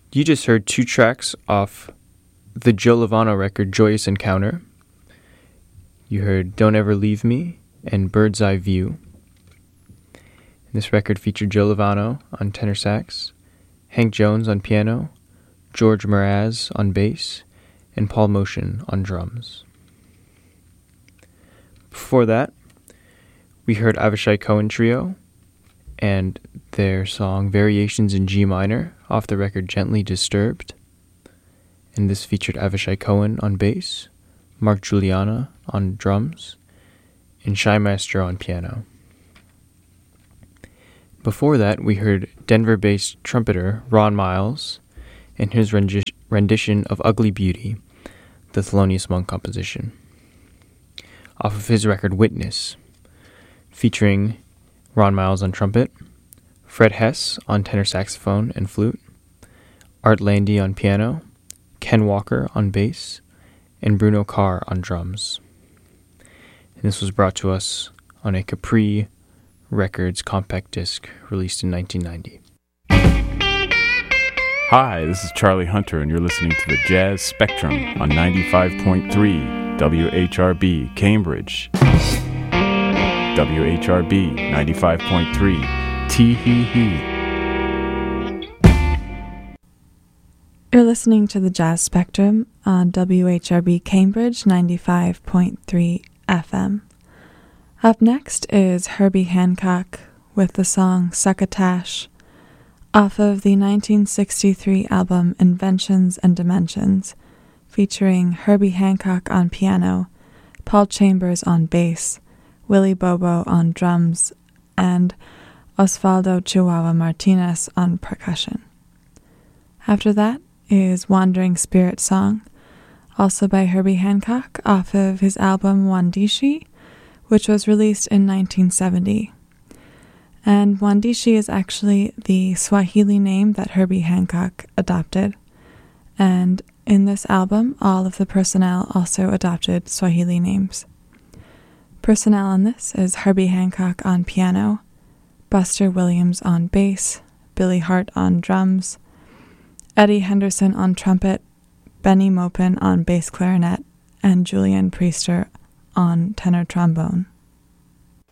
You just heard two tracks off the Joe Lovano record Joyous Encounter. You heard Don't Ever Leave Me and Bird's Eye View. This record featured Joe Lovano on tenor sax, Hank Jones on piano, George Mraz on bass, and Paul Motion on drums. Before that, we heard Avishai Cohen Trio and their song Variations in G Minor off the record Gently Disturbed. And this featured Avishai Cohen on bass, Mark Juliana on drums, and Shai Maestro on piano. Before that, we heard Denver-based trumpeter Ron Miles and his rendition of Ugly Beauty, the Thelonious Monk composition, off of his record Witness, featuring Ron Miles on trumpet, Fred Hess on tenor saxophone and flute, Art Landy on piano, Ken Walker on bass, and Bruno Carr on drums. And this was brought to us on a Capri Records compact disc released in 1990. Hi, this is Charlie Hunter, and you're listening to the Jazz Spectrum on 95.3 WHRB Cambridge. WHRB 95.3 Tee-hee-hee. You're listening to the Jazz Spectrum on WHRB Cambridge 95.3 FM. Up next is Herbie Hancock with the song Succotash off of the 1963 album Inventions and Dimensions, featuring Herbie Hancock on piano, Paul Chambers on bass, Willie Bobo on drums, and Osvaldo Chihuahua Martinez on percussion. After that is Wandering Spirit Song, also by Herbie Hancock off of his album Wandishi, which was released in 1970. And Wandishi is actually the Swahili name that Herbie Hancock adopted. And in this album, all of the personnel also adopted Swahili names. Personnel on this is Herbie Hancock on piano, Buster Williams on bass, Billy Hart on drums, Eddie Henderson on trumpet, Benny Maupin on bass clarinet, and Julian Priester on tenor trombone.